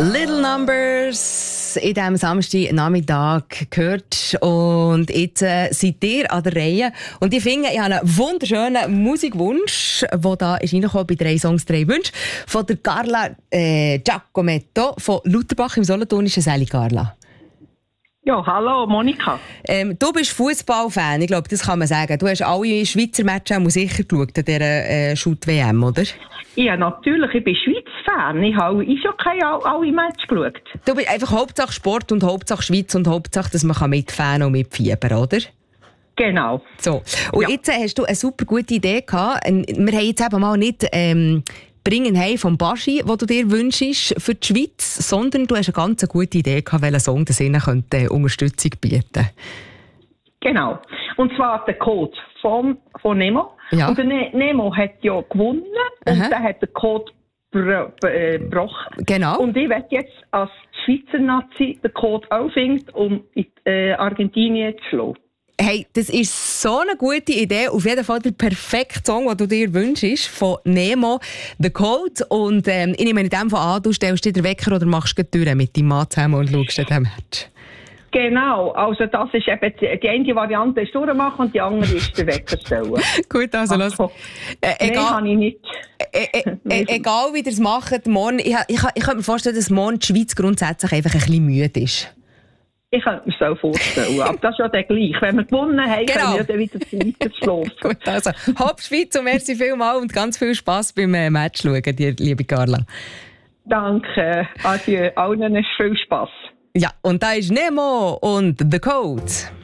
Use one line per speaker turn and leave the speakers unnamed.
Little Numbers in diesem Samstagnachmittag gehört. Und jetzt seid ihr an der Reihe. Und ich finde, ich habe einen wunderschönen Musikwunsch, der da ist reingekommen bei 3 Songs, 3 Wünsche, von der Carla Giacometto von Lutherbach im Solothurnischen. Sali, Carla.
Ja, hallo Monika.
Du bist Fußballfan, ich glaube, das kann man sagen. Du hast alle Schweizer Matches sicher geschaut an dieser Shoot-WM, oder?
Ja, natürlich. Ich bin Schweiz-Fan. Ich habe schon alle Matches geschaut.
Du bist einfach Hauptsache Sport und Hauptsache Schweiz und Hauptsache, dass man mitfahren und mitfiebern, oder?
Genau.
So. Und jetzt hast du eine super gute Idee gehabt. Wir haben jetzt eben mal nicht «Bringen heim» vom Baschi, den du dir wünschst für die Schweiz, sondern du hast eine ganz gute Idee gehabt, welcher Song das ihnen Unterstützung bieten könnte.
Genau. Und zwar der Code von Nemo.
Ja.
Und der Nemo hat ja gewonnen und der hat den Code gebrochen.
Genau.
Und ich werde jetzt als Schweizer Nazi den Code auffinden, um in Argentinien zu schlagen.
Hey, das ist so eine gute Idee. Auf jeden Fall der perfekte Song, den du dir wünschst, von Nemo, «The Code». Und ich nehme in dem Fall an, du stellst dir den Wecker oder machst die Tür mit deinem Mann zusammen und schaust dir den Match.
Genau, also das ist eben die eine Variante, ist durchmachen und die andere ist den Wecker stellen.
Gut, also los.
Nein, habe ich nicht.
Egal wie ihr es macht, morgen, ich könnte mir vorstellen, dass morgen die Schweiz grundsätzlich einfach ein bisschen müde ist.
Ich könnte mir so vorstellen, aber das ist ja dann gleich. Wenn wir gewonnen haben,
genau,
können wir dann wieder weiter schlafen.
Gut, also Hopp Schweiz und merci vielmals und ganz viel Spass beim Match schauen, dir, liebe Carla.
Danke, adieu, allen viel Spass.
Ja, und da ist Nemo und «The Code».